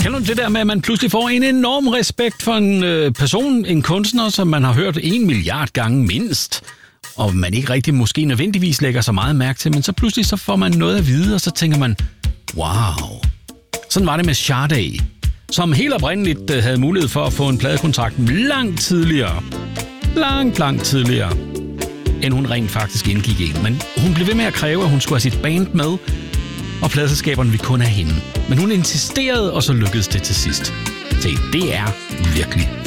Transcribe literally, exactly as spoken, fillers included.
Kender du det der med, at man pludselig får en enorm respekt for en øh, person, en kunstner, som man har hørt en milliard gange mindst, og man ikke rigtig måske nødvendigvis lægger så meget mærke til, men så pludselig så får man noget at vide, og så tænker man, wow. Sådan var det med Sade, som helt oprindeligt øh, havde mulighed for at få en pladekontrakt langt tidligere. Langt, langt tidligere, end hun rent faktisk indgik en. Men hun blev ved med at kræve, at hun skulle have sit band med, og pladeselskaberne ville kun have hende. Men hun insisterede, og så lykkedes det til sidst. Se, det er virkelig